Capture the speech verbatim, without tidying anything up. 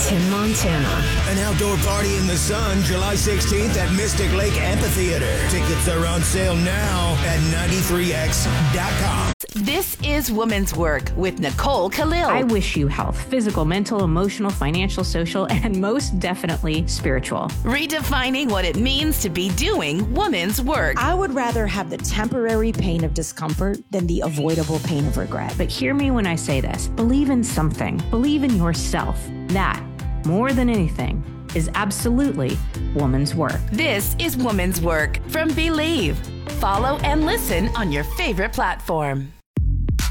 Tim Montana. An outdoor party in the sun, July sixteenth at Mystic Lake Amphitheater. Tickets are on sale now at ninety-three x dot com. This is Woman's Work with Nicole Khalil. I wish you health, physical, mental, emotional, financial, social, and most definitely spiritual. Redefining what it means to be doing woman's work. I would rather have the temporary pain of discomfort than the avoidable pain of regret. But hear me when I say this. Believe in something. Believe in yourself. That, more than anything, is absolutely woman's work. This is Woman's Work from Believe. Follow and listen on your favorite platform.